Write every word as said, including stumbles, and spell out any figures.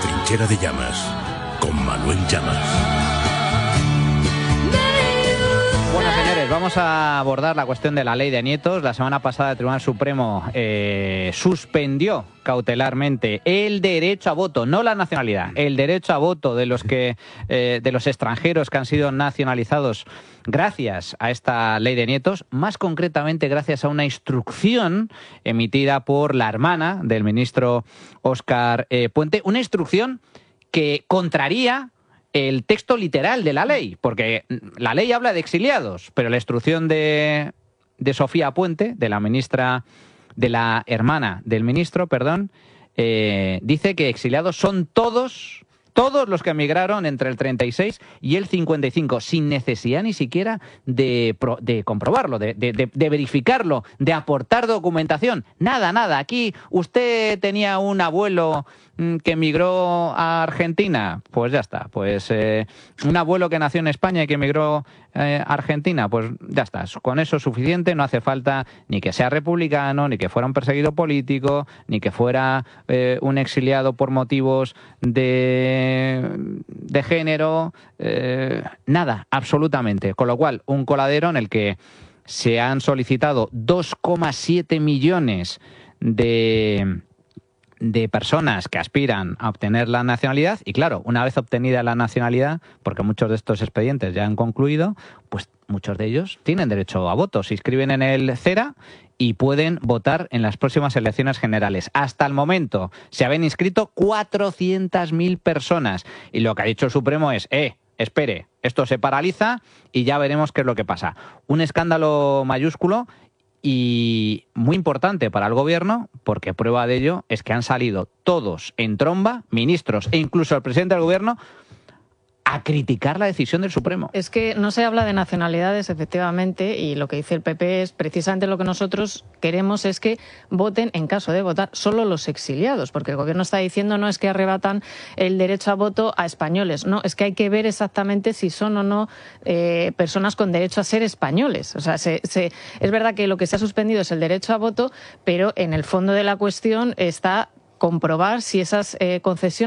Trinchera de Llamas, con Manuel Llamas. Bueno, señores, vamos a abordar la cuestión de la ley de nietos. La semana pasada el Tribunal Supremo eh, suspendió cautelarmente el derecho a voto, no la nacionalidad, el derecho a voto de los que eh, de los extranjeros que han sido nacionalizados gracias a esta ley de nietos, más concretamente gracias a una instrucción emitida por la hermana del ministro Óscar eh, Puente, una instrucción que contraría el texto literal de la ley, porque la ley habla de exiliados, pero la instrucción de, de Sofía Puente, de la ministra, de la hermana del ministro, perdón, eh, dice que exiliados son todos, todos los que emigraron entre el treinta y seis y el cincuenta y cinco, sin necesidad ni siquiera de, de comprobarlo, de, de, de verificarlo, de aportar documentación. Nada, nada. Aquí usted tenía un abuelo que emigró a Argentina, pues ya está. Pues eh, un abuelo que nació en España y que emigró eh, a Argentina, pues ya está. Con eso es suficiente, no hace falta ni que sea republicano, ni que fuera un perseguido político, ni que fuera eh, un exiliado por motivos de, de género, eh, nada, absolutamente. Con lo cual, un coladero en el que se han solicitado dos coma siete millones de... de personas que aspiran a obtener la nacionalidad y claro, una vez obtenida la nacionalidad, porque muchos de estos expedientes ya han concluido, pues muchos de ellos tienen derecho a voto, se inscriben en el CERA y pueden votar en las próximas elecciones generales. Hasta el momento se habían inscrito cuatrocientas mil personas y lo que ha dicho el Supremo es, eh, espere, esto se paraliza y ya veremos qué es lo que pasa. Un escándalo mayúsculo y muy importante para el gobierno, porque prueba de ello es que han salido todos en tromba, ministros e incluso el presidente del gobierno, a criticar la decisión del Supremo. Es que no se habla de nacionalidades, efectivamente, y lo que dice el P P es precisamente lo que nosotros queremos es que voten, en caso de votar, solo los exiliados, porque el gobierno está diciendo no es que arrebatan el derecho a voto a españoles, no, es que hay que ver exactamente si son o no eh, personas con derecho a ser españoles. O sea, se, se, es verdad que lo que se ha suspendido es el derecho a voto, pero en el fondo de la cuestión está comprobar si esas eh, concesiones